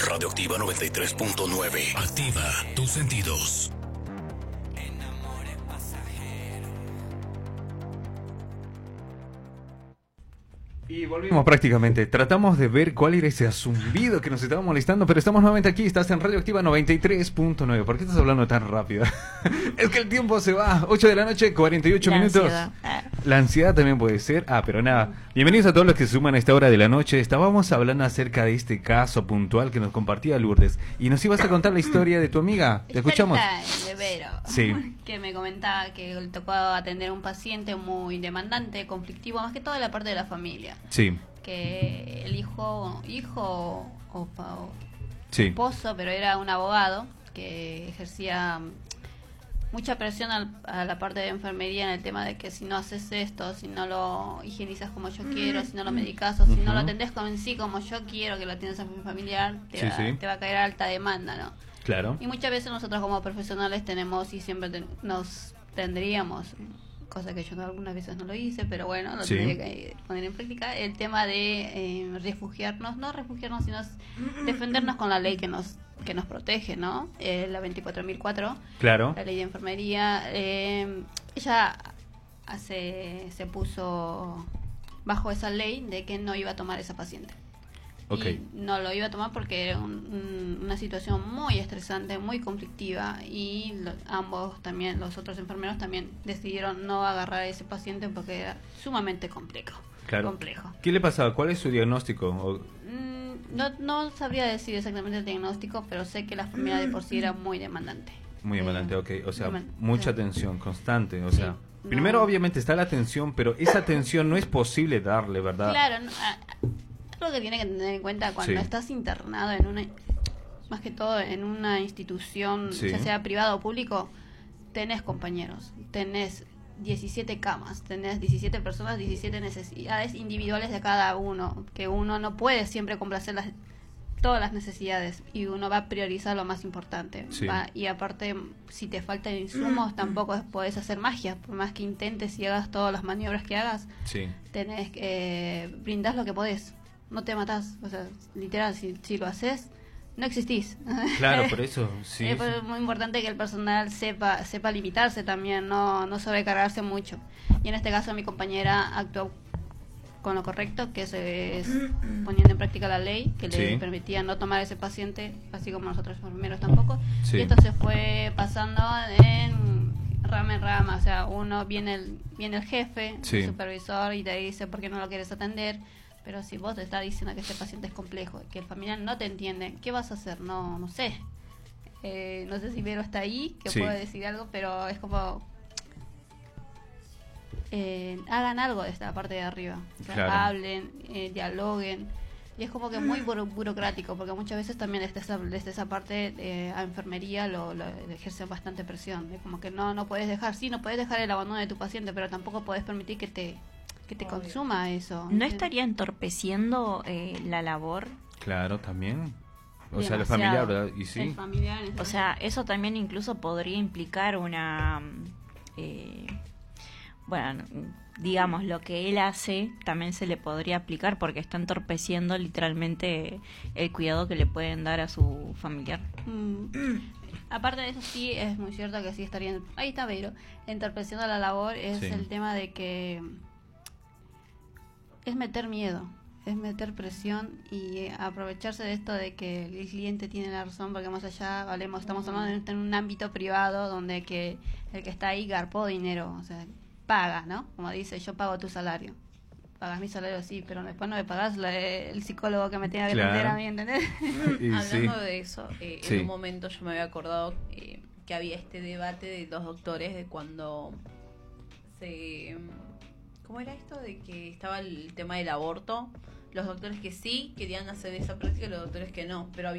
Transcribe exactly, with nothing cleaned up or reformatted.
Radioactiva noventa y tres punto nueve. Activa tus sentidos. Y volvimos prácticamente. Tratamos de ver cuál era ese zumbido que nos estaba molestando, pero estamos nuevamente aquí. Estás en Radioactiva noventa y tres punto nueve. ¿Por qué estás hablando tan rápido? Es que el tiempo se va. ocho de la noche, cuarenta y ocho La minutos. ansiedad. La ansiedad también puede ser. Ah, pero nada. Bienvenidos a todos los que se suman a esta hora de la noche. Estábamos hablando acerca de este caso puntual que nos compartía Lourdes. Y nos ibas a contar la historia de tu amiga. ¿Te escuchamos? De Vero, Sí. que me comentaba que le tocó atender a un paciente muy demandante, conflictivo, más que todo en la parte de la familia. Sí. Que el hijo, hijo o, o Sí. esposo, pero era un abogado que ejercía mucha presión al, a la parte de enfermería en el tema de que si no haces esto, si no lo higienizas como yo quiero, si no lo medicas o si no lo atendés con sí como yo quiero que lo atiendas a mi familiar, te, Sí, va, sí. te va a caer alta demanda, ¿no? Claro. Y muchas veces nosotros como profesionales tenemos y siempre ten- nos tendríamos, cosa que yo no- algunas veces no lo hice, pero bueno, lo Sí. tendría que poner en práctica, el tema de eh, refugiarnos, no refugiarnos, sino defendernos con la ley que nos que nos protege, ¿no? Eh, la veinticuatro mil cuatro, Claro. la ley de enfermería. Eh, ella hace, se puso bajo esa ley de que no iba a tomar esa paciente. Ok. Y no lo iba a tomar porque era un- un- una situación muy estresante, muy conflictiva, y lo- ambos también, los otros enfermeros también decidieron no agarrar a ese paciente porque era sumamente complejo. Claro. complejo. ¿Qué le pasaba? ¿Cuál es su diagnóstico? O- Mm, no, no sabría decir exactamente el diagnóstico, pero sé que la familia de por sí era muy demandante. Muy demandante, Eh, ok. O sea, deman- mucha sí. tensión constante. O Sí. sea, No. primero obviamente está la tensión, pero esa tensión no es posible darle, ¿verdad? Claro, no, ah, algo que tiene que tener en cuenta cuando Sí. estás internado en una, más que todo en una institución, Sí. ya sea privado o público, tenés compañeros, tenés diecisiete camas, tenés diecisiete personas, diecisiete necesidades individuales de cada uno, que uno no puede siempre complacer las, todas las necesidades y uno va a priorizar lo más importante. Sí. Va- y aparte, si te faltan insumos, tampoco podés hacer magia, por más que intentes y hagas todas las maniobras que hagas, Sí. tenés que eh, brindar lo que podés, no te matás, o sea, literal, si, si lo haces, no existís. Claro, por eso, sí. Es sí. muy importante que el personal sepa sepa limitarse también, no, no sobrecargarse mucho. Y en este caso mi compañera actuó con lo correcto, que es, es poniendo en práctica la ley, que le Sí. permitía no tomar ese paciente, así como nosotros enfermeros tampoco. Sí. Y esto se fue pasando en rama en rama, o sea, uno viene el, viene el jefe, Sí. el supervisor, y te dice por qué no lo quieres atender. Pero si vos te estás diciendo que este paciente es complejo, que el familiar no te entiende, ¿qué vas a hacer? No, no sé. Eh, no sé si Vero está ahí, que Sí. puede decir algo, pero es como... eh, hagan algo de esta parte de arriba. O sea, Claro. hablen, eh, dialoguen. Y es como que muy buro- burocrático, porque muchas veces también desde esa, desde esa parte eh, a enfermería lo, lo ejercen bastante presión. Es como que no no puedes dejar, sí, no puedes dejar el abandono de tu paciente, pero tampoco puedes permitir que te que te consuma eso. ¿No estaría entorpeciendo eh, la labor? Claro, también. O sea, la Demasiado. familiar, ¿verdad? Y El sí. familiar, O sea, eso también incluso podría implicar una... eh, bueno, digamos, lo que él hace también se le podría aplicar porque está entorpeciendo literalmente el cuidado que le pueden dar a su familiar. Mm. Aparte de eso, sí, es muy cierto que sí estarían... Ahí está Vero. Entorpeciendo la labor es Sí. el tema de que... Es meter miedo, es meter presión y aprovecharse de esto de que el cliente tiene la razón, porque más allá, valemos, estamos hablando de un ámbito privado donde que el que está ahí garpó dinero, o sea, paga, ¿no? Como dice, yo pago tu salario. Pagas mi salario, sí, pero después no me pagas la- el psicólogo que me tenga que Claro. atender a mí, ¿entendés? Y Hablando sí. de eso, eh, Sí. en un momento yo me había acordado eh, que había este debate de los doctores de cuando se... ¿Cómo era esto? De que estaba el tema del aborto. Los doctores que sí querían hacer esa práctica y los doctores que no. Pero